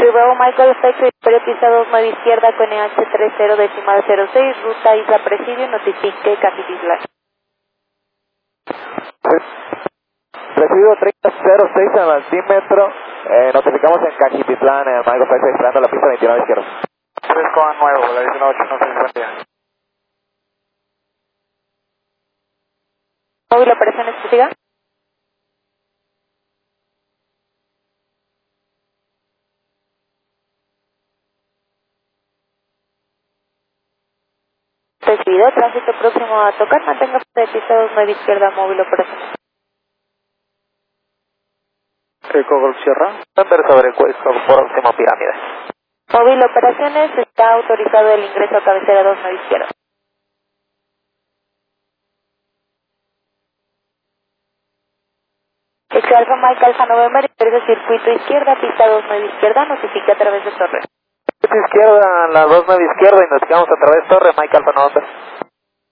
Bravo Michael Factory, pista 29 izquierda con EH30 decimal 06, ruta Isla Presidio, notifique Cajititlán. Presidio 3006 al altímetro, notificamos en Cajititlán, en Michael Factory, esperando la pista 29 izquierda. 3,9, la 18, no sé, buen día. Móvil operaciones que siga. Recibido, tránsito próximo a tocar, mantenga de pista 29 izquierda, móvil operaciones. Eco Golf Sierra. Thunder sobre próximo pirámide. Móvil operaciones, está autorizado el ingreso a cabecera 29 izquierda. Ex Alfa Mike Alfa November, ingresa circuito izquierda, pista 29 izquierda, notifique a través de torre. Izquierda, la 29 izquierda y notificamos a través de torre, Mike Alfa November.